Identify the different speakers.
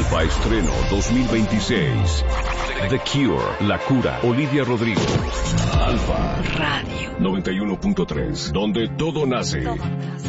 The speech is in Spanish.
Speaker 1: Alfa Estreno 2026. The Cure, La Cura, Olivia Rodrigo. Alfa Radio 91.3, donde todo nace.